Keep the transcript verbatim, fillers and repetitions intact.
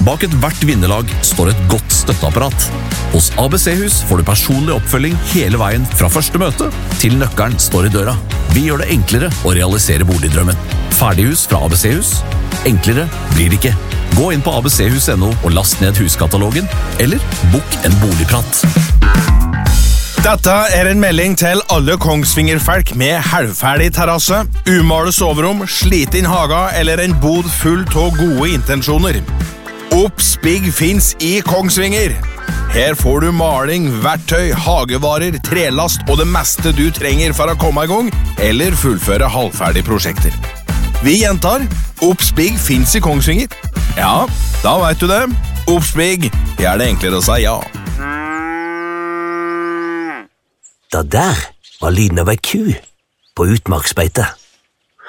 Bak et hvert vinnerlag står et godt støtteapparat. Hos A B C-hus får du personlig oppfølging hele veien fra første møte til nøkkelen står i døra. Vi gjør det enklere å realisere boligdrømmen. Ferdighus fra A B C-hus. Enklere blir det ikke. Gå inn på abchus punktum no og last ned huskatalogen, eller bok en boligprat. Dette er en melding til alle Kongsvinger-folk med halvferdig terrasse, umale soverom, sliten haga eller en bod full av gode intensjoner. Obs-Big finns i Kongsvinger. Her får du maling, verktøy, hagevarer, trelast og det meste du trenger for å komme i gang eller fullføre halvferdige prosjekter. Vi gjentar, Obs-Big finns i Kongsvinger. Ja, da vet du det. Obs-Big, det er det enklere å si ja. Det der var lyden av ei ku på utmarksbeite.